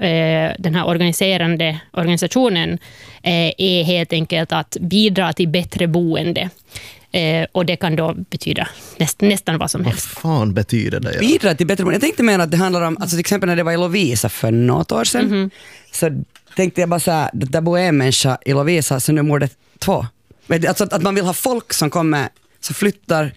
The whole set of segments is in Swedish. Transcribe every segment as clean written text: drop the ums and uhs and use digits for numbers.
den här organiserande organisationen är helt enkelt att bidra till bättre boende. Och det kan då betyda nästan vad som helst. Vad fan betyder det? Bidra till bättre boende. Jag tänkte mer att det handlar om, alltså till exempel när det var i Lovisa för något år sedan, så tänkte jag bara så här, där bor en människa i Lovisa, så nu mår det 2. Alltså att man vill ha folk som kommer, som flyttar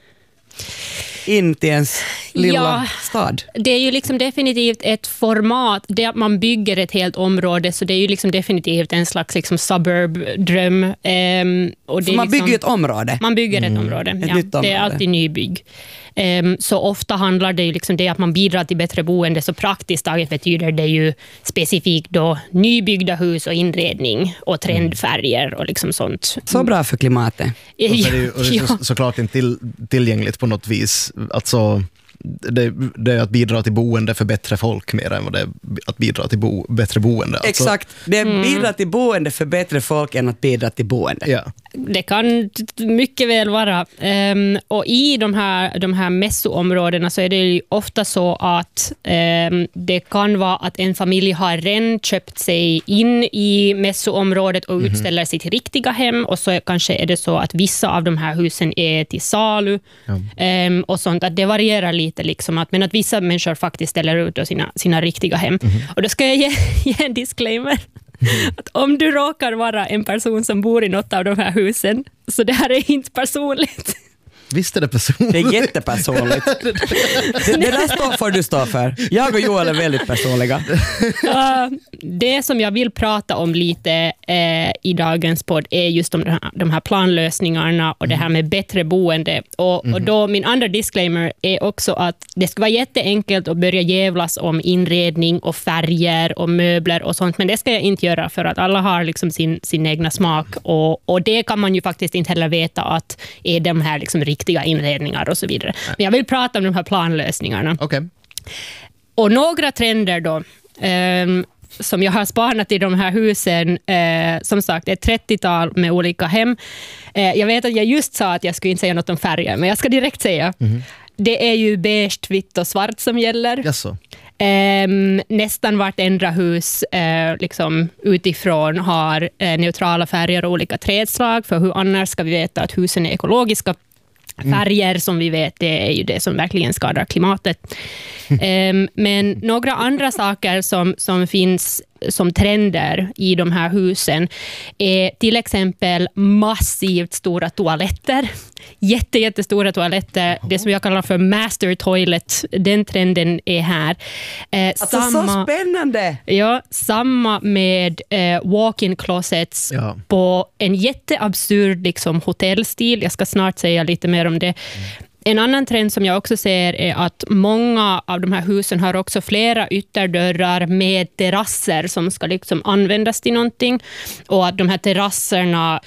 in till ens lilla stad. Det är ju liksom definitivt ett format det att man bygger ett helt område, så det är ju liksom definitivt en slags liksom suburb-dröm. Och det är man bygger ju ett område. Man bygger ett område, nytt område. Det är alltid nybygg. Så ofta handlar det ju liksom det att man bidrar till bättre boende, så praktiskt taget betyder det ju specifikt då nybyggda hus och inredning och trendfärger och liksom sånt. Så bra för klimatet. Och det är såklart inte tillgängligt på något vis. Alltså, det är att bidra till boende för bättre folk mer än vad det är att bidra till bättre boende. Alltså. Exakt, det är bidra till boende för bättre folk än att bidra till boende. Ja. Det kan mycket väl vara. Och i de här mässoområdena så är det ju ofta så att det kan vara att en familj har redan köpt sig in i mässoområdet och utställer sitt riktiga hem, och så kanske är det så att vissa av de här husen är till salu och sånt. Att det varierar lite liksom, men att vissa människor faktiskt ställer ut då sina riktiga hem. Och då ska jag ge en disclaimer. Att om du råkar vara en person som bor i något av de här husen, så det här är inte personligt. Visst är det personligt. Det är jättepersonligt. det där får du stå för. Jag och Joel är väldigt personliga. Det som jag vill prata om lite i dagens podd är just de här planlösningarna och det här med bättre boende. Och då min andra disclaimer är också att det ska vara jätteenkelt att börja jävlas om inredning och färger och möbler och sånt, men det ska jag inte göra, för att alla har liksom sin egna smak, och det kan man ju faktiskt inte heller veta att är de här liksom riktiga inredningar och så vidare. Men jag vill prata om de här planlösningarna. Okay. Och några trender då som jag har spanat i de här husen, som sagt ett 30-tal med olika hem. Jag vet att jag just sa att jag skulle inte säga något om färger, men jag ska direkt säga det är ju beige, vitt och svart som gäller. Jaså. Nästan vartenda hus liksom utifrån har neutrala färger och olika trädslag, för hur annars ska vi veta att husen är ekologiska? Färger som vi vet, det är ju det som verkligen skadar klimatet. Men några andra saker som finns som trender i de här husen är till exempel massivt stora toaletter. Jättestora toaletter. Det som jag kallar för master toilet. Den trenden är här. Alltså så spännande! Ja, samma med walk-in closets på en jätteabsurd liksom, hotellstil. Jag ska snart säga lite mer om det. En annan trend som jag också ser är att många av de här husen har också flera ytterdörrar med terrasser som ska liksom användas till någonting, och att de här terrasserna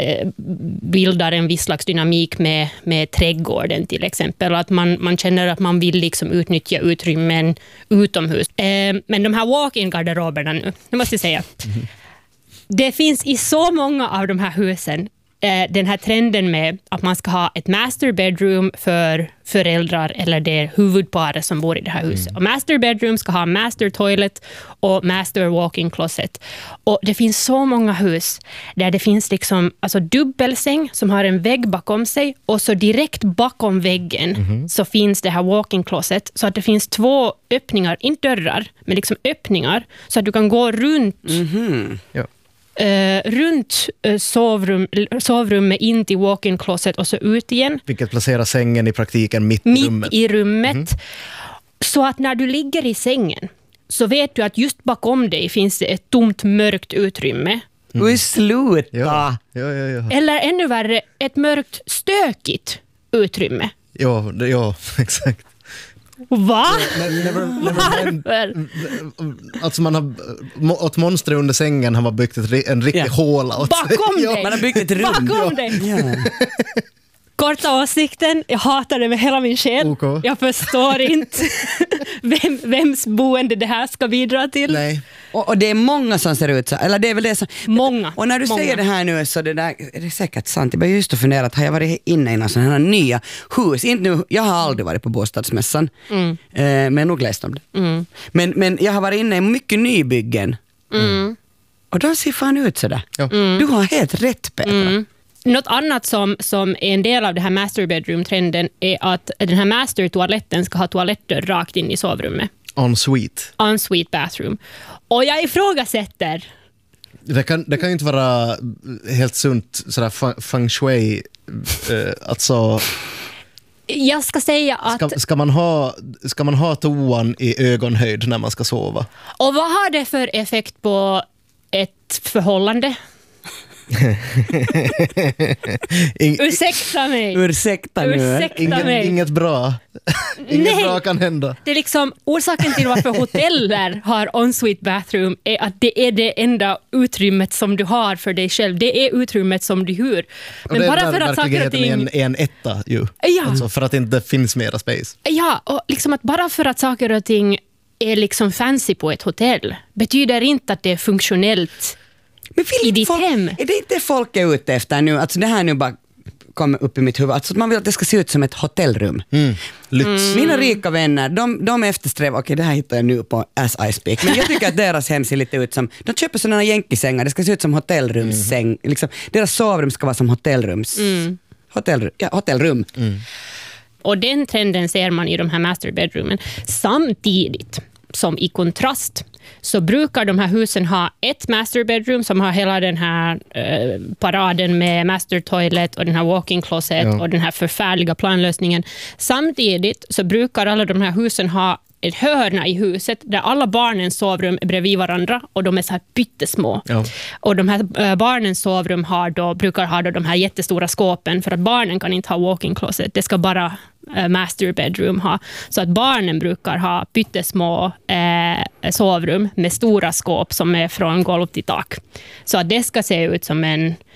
bildar en viss slags dynamik med trädgården till exempel, att man känner att man vill liksom utnyttja utrymmen utomhus. Men de här walk-in garderoberna nu måste jag säga, det finns i så många av de här husen den här trenden med att man ska ha ett master bedroom för föräldrar eller det huvudparet som bor i det här huset. Och master bedroom ska ha master toilet och master walk-in closet. Och det finns så många hus där det finns liksom, alltså dubbelsäng som har en vägg bakom sig, och så direkt bakom väggen så finns det här walk-in closet, så att det finns 2 öppningar, inte dörrar, men liksom öppningar, så att du kan gå runt runt sovrummet in till walk-in closet och så ut igen. Vilket placerar sängen i praktiken mitt i rummet. Så att när du ligger i sängen så vet du att just bakom dig finns det ett tomt mörkt utrymme. Sluta! Ja. Eller ännu värre, ett mörkt stökigt utrymme. Ja, exakt. Va? Varför? Alltså man har åt monster under sängen har man byggt en riktig håla åt bakom sig. dig. Man har byggt ett rum. Bakom dig. Korta åsikten, jag hatar det med hela min själ. Okay. Jag förstår inte vems boende det här ska bidra till. Nej. Och det är många som ser ut så, eller det är väl det som... Många. Och när du säger det här nu så det är säkert sant. Jag börjar just att fundera att har jag varit inne i någon sån här nya hus? Inte nu, jag har aldrig varit på bostadsmässan, men jag nog läst om det. Men jag har varit inne i mycket nybyggen. Och de ser fan ut sådär. Ja. Du har helt rätt, Petra. Något annat som är en del av det här master bedroom-trenden är att den här master-toaletten ska ha toaletter rakt in i sovrummet. En suite bathroom. Och jag ifrågasätter. Det kan ju inte vara helt sunt sådär feng shui. Alltså... Jag ska säga att... Ska man ha toan i ögonhöjd när man ska sova? Och vad har det för effekt på ett förhållande? Ursäkta mig. Ursäkta mig. Inget bra. Inget bra kan hända. Det är liksom orsaken till varför hoteller har en-suite bathroom är att det är det enda utrymmet som du har för dig själv. Det är utrymmet som du hyr. Men bara för att saker och ting är en etta ju. Ja. Alltså för att det inte finns mera space. Ja, och liksom att bara för att saker och ting är liksom fancy på ett hotell betyder inte att det är funktionellt. Men i ditt hem. Är det inte folk är ute efter nu? Alltså det här nu bara kommer upp i mitt huvud. Alltså man vill att det ska se ut som ett hotellrum. Lyx. Mina rika vänner, de eftersträvar, okej, det här hittar jag nu på As I Speak, men jag tycker att deras hem ser lite ut som, de köper sådana jänkisängar, det ska se ut som hotellrumssäng. Liksom, deras sovrum ska vara som hotellrum. Och den trenden ser man i de här master bedroomen. Samtidigt som i kontrast så brukar de här husen ha ett master bedroom som har hela den här paraden med master toilet och den här walk-in closet och den här förfärliga planlösningen. Samtidigt så brukar alla de här husen ha ett hörna i huset där alla barnens sovrum är bredvid varandra och de är så här pyttesmå. Ja. Och de här barnens sovrum brukar ha de här jättestora skåpen för att barnen kan inte ha walk-in closet. Det ska bara master bedroom ha. Så att barnen brukar ha pyttesmå sovrum med stora skåp som är från golv till tak. Så att det ska se ut som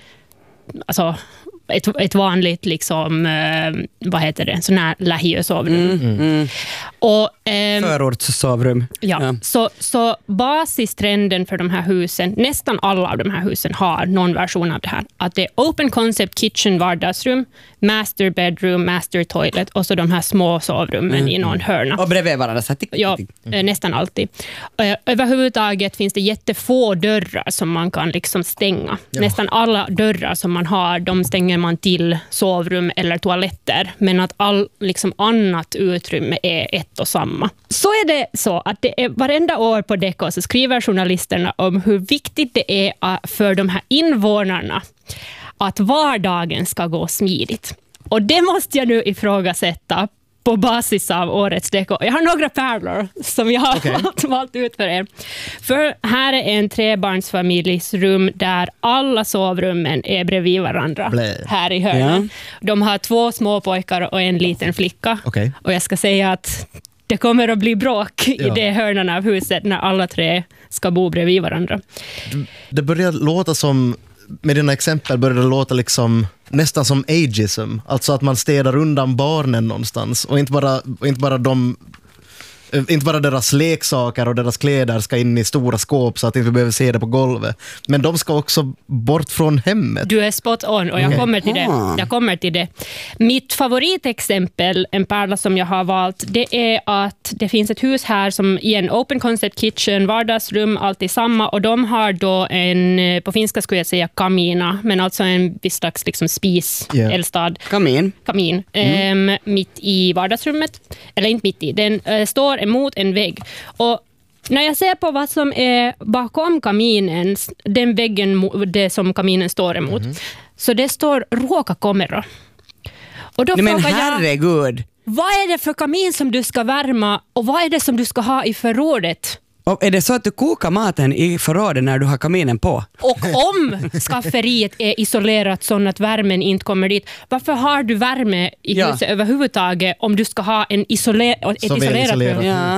ett vanligt liksom, vad heter det, sån här lähiösovrum. Och förortssovrum. Ja. Så basistrenden för de här husen, nästan alla av de här husen har någon version av det här. Att det är open concept kitchen, vardagsrum, master bedroom, master toilet och så de här små sovrummen i någon hörna. Och bredvid varandra. Ja, nästan alltid. Överhuvudtaget finns det jättefå dörrar som man kan liksom stänga. Ja. Nästan alla dörrar som man har, de stänger man till sovrum eller toaletter. Men att all liksom annat utrymme är ett och samma. Så är det så att det är varenda år på Deko så skriver journalisterna om hur viktigt det är för de här invånarna att vardagen ska gå smidigt. Och det måste jag nu ifrågasätta på basis av årets Deko. Jag har några pärlor som jag har valt ut för er. För här är en trebarnsfamiljs rum där alla sovrummen är bredvid varandra. Här i hörnan. Ja. De har 2 små pojkar och en liten flicka. Okay. Och jag ska säga att det kommer att bli bråk i det hörnan av huset när alla 3 ska bo bredvid varandra. Det börjar låta som, med dina exempel börjar det låta liksom nästan som ageism, alltså att man städar undan barnen någonstans och inte bara deras leksaker och deras kläder ska in i stora skåp så att inte vi behöver se det på golvet. Men de ska också bort från hemmet. Du är spot on och jag kommer till det. Mitt favoritexempel, en pärla som jag har valt, det är att det finns ett hus här som i en open concept kitchen, vardagsrum, allt i samma, och de har då en, på finska skulle jag säga kamina, men alltså en viss slags liksom spis, eldstad. Kamin. Mitt i vardagsrummet, eller inte mitt i, den står emot en vägg. Och när jag ser på vad som är bakom kaminen, den väggen, det som kaminen står emot, så det står ruokakomero. Och då men herregud! Vad är det för kamin som du ska värma och vad är det som du ska ha i förrådet? Och är det så att du kokar maten i förrådet när du har kaminen på? Och om skafferiet är isolerat så att värmen inte kommer dit, varför har du värme i huset överhuvudtaget om du ska ha ett isolerat rum? Ja.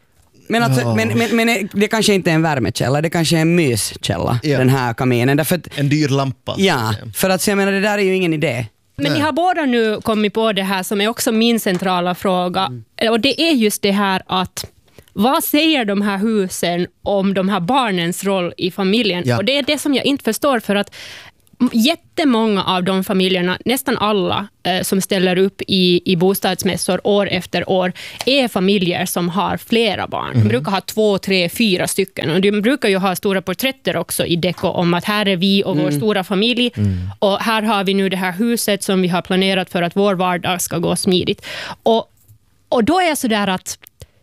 Men det kanske inte är en värmekälla, det kanske är en myskälla, den här kaminen. Därför att, en dyr lampa. Ja, för att jag menar, det där är ju ingen idé. Men ni har båda nu kommit på det här som är också min centrala fråga. Och det är just det här att vad säger de här husen om de här barnens roll i familjen? Ja. Och det är det som jag inte förstår, för att jättemånga av de familjerna, nästan alla som ställer upp i bostadsmässor år efter år, är familjer som har flera barn. De brukar ha 2, 3, 4 stycken. Och de brukar ju ha stora porträtter också i Deco om att här är vi och vår stora familj. Och här har vi nu det här huset som vi har planerat för att vår vardag ska gå smidigt. Och då är jag så där att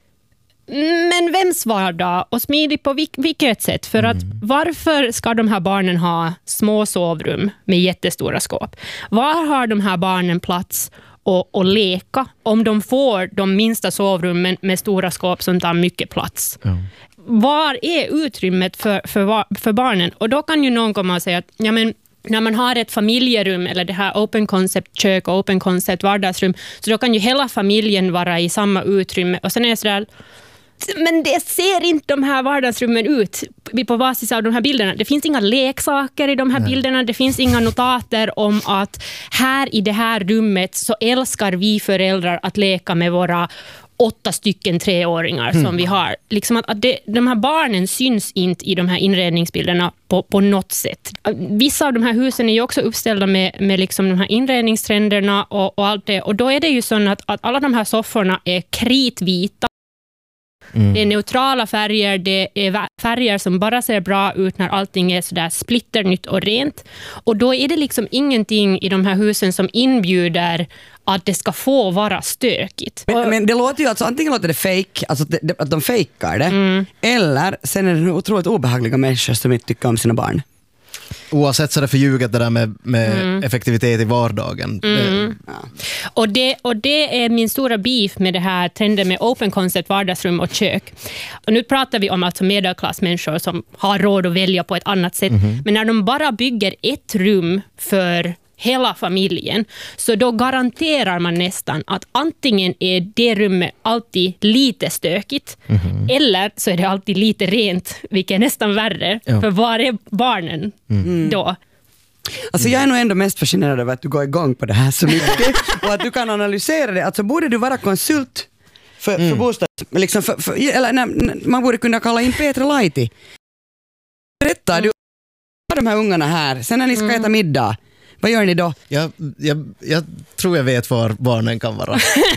men vems vardag och smidigt på vilket sätt? För att varför ska de här barnen ha små sovrum med jättestora skåp? Var har de här barnen plats och leka om de får de minsta sovrummen med stora skåp som tar mycket plats? Ja. Var är utrymmet för barnen? Och då kan ju någon komma och säga att ja, men när man har ett familjerum eller det här open concept kök och open concept vardagsrum, så då kan ju hela familjen vara i samma utrymme. Och sen är det sådär, men det ser inte de här vardagsrummen ut på basis av de här bilderna. Det finns inga leksaker i de här bilderna. Det finns inga notater om att här i det här rummet så älskar vi föräldrar att leka med våra 8 stycken 3-åringar som vi har. Liksom att de här barnen syns inte i de här inredningsbilderna på något sätt. Vissa av de här husen är ju också uppställda med liksom de här inredningstrenderna och allt det. Och då är det ju så att alla de här sofforna är kritvita. Det är neutrala färger, det är färger som bara ser bra ut när allting är sådär splitternytt och rent. Och då är det liksom ingenting i de här husen som inbjuder att det ska få vara stökigt. Men det låter ju alltså, antingen låter det fake, alltså att de fejkar det, eller sen är det otroligt obehagliga människor som inte tycker om sina barn. Oavsett så är det förljuget det där med effektivitet i vardagen. Och det är min stora beef med det här trenden med open concept vardagsrum och kök. Och nu pratar vi om alltså medelklassmänniskor som har råd att välja på ett annat sätt. Men när de bara bygger ett rum för hela familjen, så då garanterar man nästan att antingen är det rummet alltid lite stökigt eller så är det alltid lite rent, vilket är nästan värre. Ja. För var är barnen då? Alltså jag är nog ändå mest fascinerad över att du går igång på det här så mycket och att du kan analysera det. Alltså borde du vara konsult för bostad, liksom eller man borde kunna kalla in Petra Laiti. Berätta, du har de här ungarna här, sen när ni ska äta middag, vad gör ni då? Jag tror jag vet var barnen kan vara.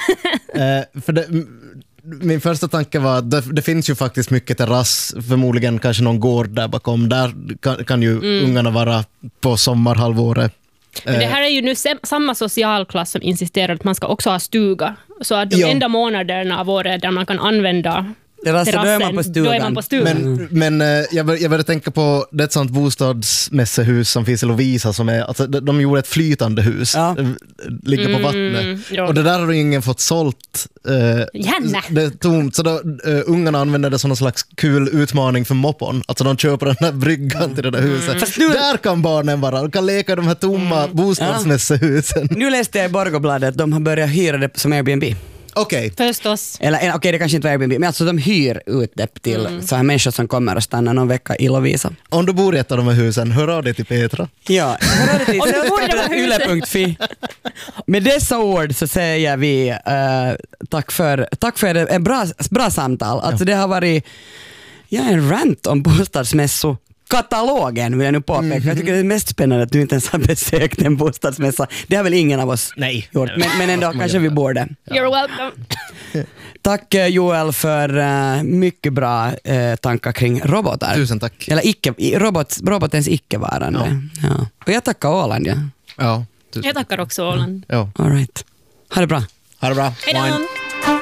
För min första tanke var att det finns ju faktiskt mycket terrass, förmodligen kanske någon gård där bakom. Där kan ju ungarna vara på sommarhalvåret. Men det här är ju nu samma socialklass som insisterar att man ska också ha stuga. Så att de enda månaderna av året där man kan använda terrassen, då är man på stugan. Men jag började tänka på det, ett sånt bostadsmässehus som finns i Lovisa, som är, alltså, de gjorde ett flytande hus, ligger på vattnet. Och det där har ingen fått sålt. Det är tomt, så då ungarna använder det som någon slags kul utmaning för moppon. Alltså de köper den här bryggan till det där huset. Där kan barnen vara, de kan leka de här tomma bostadsmässehusen. Nu läste jag i Borgobladet att de har börjat hyra det som Airbnb. Okej. Förstås. Eller det kanske inte var Airbnb, men alltså de hyr ut det till så här människor som kommer och stannar någon vecka i Lovisa. Om du bor i ett av de här husen, hör av dig till Petra. Ja, hör av dig till sällskapet.yle.fi. Med dessa ord så säger vi tack för ett bra samtal. Alltså det har varit en rant om bostadsmässor. Katalogen vill jag nu påpeka. Jag tycker det är mest spännande att du inte ens har besökt en bostadsmässa. Det har väl ingen av oss gjort. Men ändå kanske vi borde. You're welcome. Tack Joel för mycket bra tankar kring robotar. Tusen tack. Eller robotens icke-varande. Ja. Och jag tackar Åland. Ja, jag tackar också Åland. Ja. All right. Ha det bra. Ha det bra. Hej då.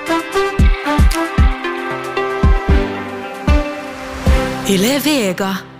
Yle Vega.